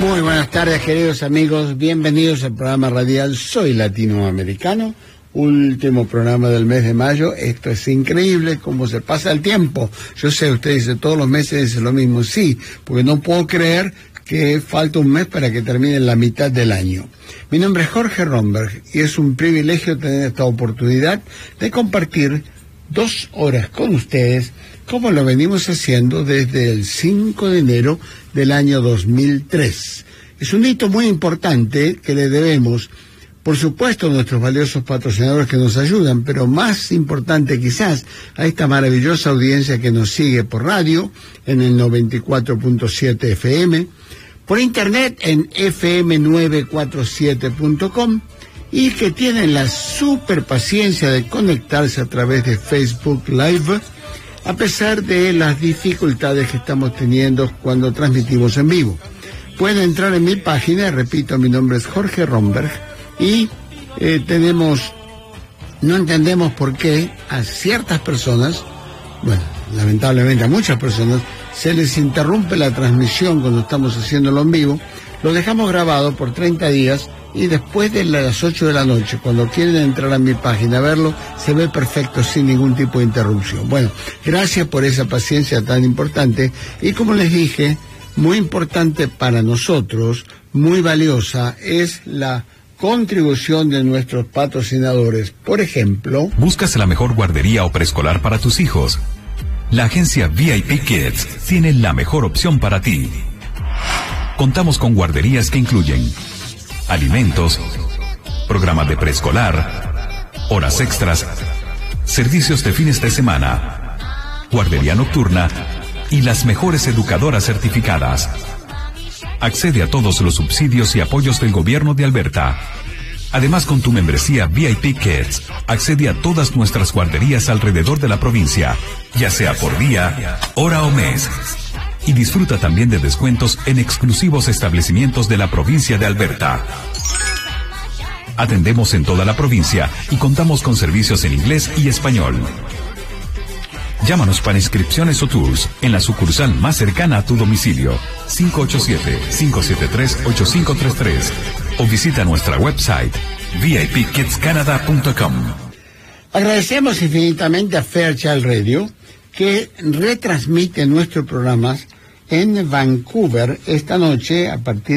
Muy buenas tardes, queridos amigos. Bienvenidos al programa radial Soy Latinoamericano, último programa del mes de mayo. Esto es increíble cómo se pasa el tiempo. Yo sé, usted dice todos los meses dice lo mismo. Sí, porque no puedo creer que falta un mes para que termine la mitad del año. Mi nombre es Jorge Romberg y es un privilegio tener esta oportunidad de compartir 2 horas con ustedes, como lo venimos haciendo desde el 5 de enero del año 2003. Es un hito muy importante que le debemos, por supuesto, a nuestros valiosos patrocinadores que nos ayudan, pero más importante quizás a esta maravillosa audiencia que nos sigue por radio en el 94.7 FM, por internet en fm947.com, y que tienen la super paciencia de conectarse a través de Facebook Live, a pesar de las dificultades que estamos teniendo cuando transmitimos en vivo. Pueden entrar en mi página, repito, mi nombre es Jorge Romberg, y no entendemos por qué a ciertas personas, bueno, lamentablemente a muchas personas, se les interrumpe la transmisión cuando estamos haciéndolo en vivo. Lo dejamos grabado por 30 días y después de las 8 de la noche, cuando quieren entrar a mi página a verlo, se ve perfecto sin ningún tipo de interrupción. Bueno, gracias por esa paciencia tan importante y, como les dije, muy importante para nosotros, muy valiosa, es la contribución de nuestros patrocinadores. Por ejemplo, ¿buscas la mejor guardería o preescolar para tus hijos? La agencia VIP Kids tiene la mejor opción para ti. Contamos con guarderías que incluyen alimentos, programas de preescolar, horas extras, servicios de fines de semana, guardería nocturna y las mejores educadoras certificadas. Accede a todos los subsidios y apoyos del gobierno de Alberta. Además, con tu membresía VIP Kids, accede a todas nuestras guarderías alrededor de la provincia, ya sea por día, hora o mes. Y disfruta también de descuentos en exclusivos establecimientos de la provincia de Alberta. Atendemos en toda la provincia y contamos con servicios en inglés y español. Llámanos para inscripciones o tours en la sucursal más cercana a tu domicilio, 587-573-8533, o visita nuestra website vipkidscanada.com. Agradecemos infinitamente a Fairchild Radio, que retransmite nuestros programas en Vancouver esta noche a partir